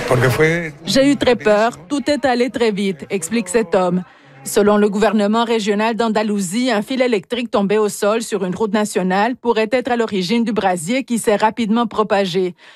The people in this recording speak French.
J'ai eu très peur, tout est allé très vite, explique cet homme. Selon le gouvernement régional d'Andalousie, un fil électrique tombé au sol sur une route nationale pourrait être à l'origine du brasier qui s'est rapidement propagé.